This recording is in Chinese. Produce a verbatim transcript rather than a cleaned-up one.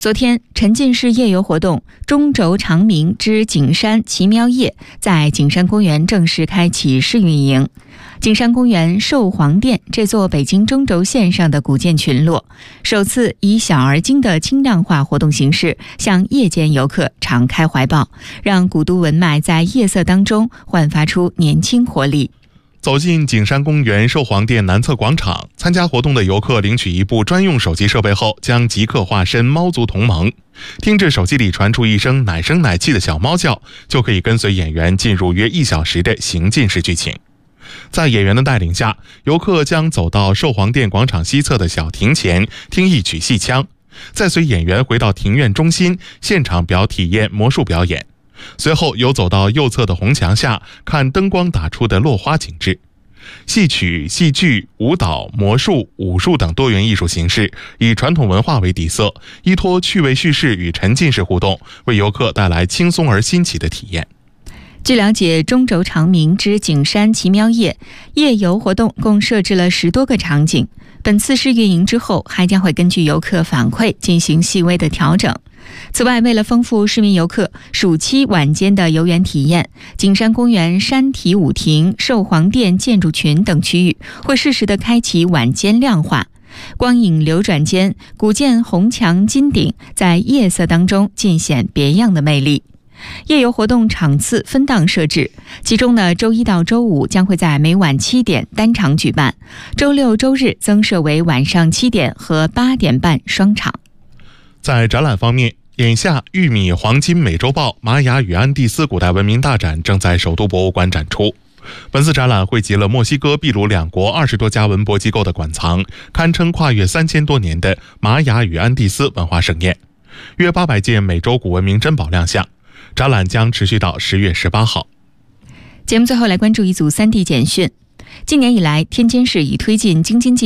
昨天，沉浸式夜游活动“中轴长鸣之景山奇妙夜”在景山公园正式开启试运营。景山公园寿皇殿这座北京中轴线上的古建群落，首次以小而精的轻量化活动形式，向夜间游客敞开怀抱，让古都文脉在夜色当中焕发出年轻活力。 走进景山公园寿皇殿南侧广场，参加活动的游客领取一部专用手机设备后，将即刻化身猫族同盟，听着手机里传出一声奶声奶气的小猫叫，就可以跟随演员进入约一小时的行进式剧情。在演员的带领下，游客将走到寿皇殿广场西侧的小亭前，听一曲戏腔，再随演员回到庭院中心，现场表体验魔术表演。随后游走到右侧的红墙下，看灯光打出的落花景致。戏曲、戏剧、舞蹈、魔术、武术等多元艺术形式，以传统文化为底色，依托趣味叙事与沉浸式互动，为游客带来轻松而新奇的体验。 据了解，中轴长鸣之景山奇妙夜夜游活动共设置了十多个场景，本次试运营之后，还将会根据游客反馈进行细微的调整。此外，为了丰富市民游客暑期晚间的游园体验，景山公园山体舞亭、寿皇殿建筑群等区域会适时地开启晚间亮化。光影流转间，古建红墙金顶在夜色当中尽显别样的魅力。夜游活动场次分档设置，其中呢，周一到周五将会在每晚七点单场举办，周六周日增设为晚上七点和八点半双场。 在展览方面，眼下玉米黄金美洲豹玛雅与安第斯古代文明大展正在首都博物馆展出。本次展览汇集了墨西哥、秘鲁两国二十多家文博机构的馆藏，堪称跨越三千多年的玛雅与安第斯文化盛宴。约八百件美洲古文明珍宝亮相。展览将持续到十月十八号。 节目最后来关注一组 三 D 简讯。今年以来，天津市已推进京津冀